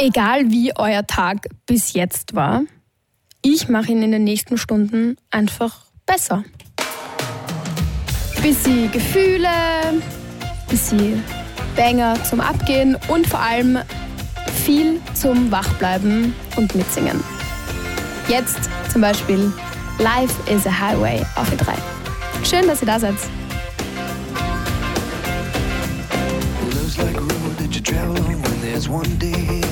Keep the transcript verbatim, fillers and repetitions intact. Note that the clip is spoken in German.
Egal wie euer Tag bis jetzt war, ich mache ihn in den nächsten Stunden einfach besser. Bisschen Gefühle, bisschen Banger zum Abgehen und vor allem viel zum Wachbleiben und Mitsingen. Jetzt zum Beispiel Life is a Highway auf E drei. Schön, dass ihr da seid. Love's like a road that you travel on when there's one day